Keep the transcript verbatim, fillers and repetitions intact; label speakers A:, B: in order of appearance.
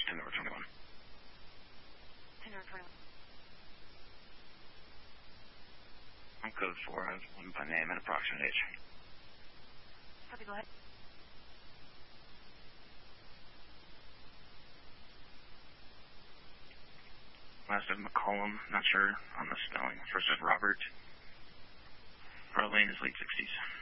A: ten over twenty-one.
B: ten over twenty-one.
A: On code four, I have one by name and approximate age.
B: Copy, go ahead.
A: Last is McCollum, not sure on the spelling. First is Robert. Arlene is late sixties.